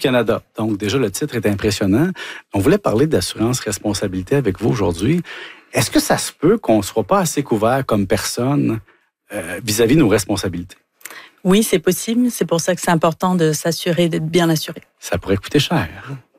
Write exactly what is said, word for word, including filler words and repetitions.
Canada. Donc, déjà, le titre est impressionnant. On voulait parler d'assurance responsabilité avec vous aujourd'hui. Est-ce que ça se peut qu'on ne soit pas assez couvert comme personne euh, vis-à-vis de nos responsabilités? Oui, c'est possible. C'est pour ça que c'est important de s'assurer d'être bien assuré. Ça pourrait coûter cher.